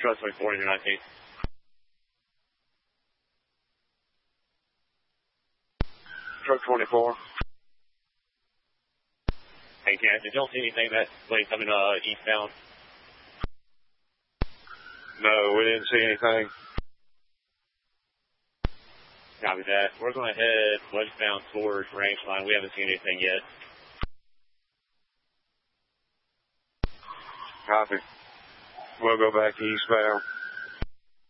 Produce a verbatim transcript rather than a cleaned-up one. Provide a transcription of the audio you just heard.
Truck twenty-four, you're nineteen. Truck twenty-four. Hey, Ken, did y'all see anything that way coming uh, eastbound? No, we didn't see anything. Copy that. We're going to head westbound towards range line. We haven't seen anything yet. Copy. We'll go back eastbound.